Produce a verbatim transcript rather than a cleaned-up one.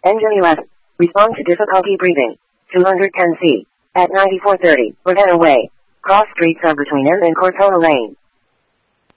Engine U S. Respond to difficulty breathing. two hundred ten C. At ninety-four thirty, Ravenna Way. Cross streets are between M and Cortona Lane.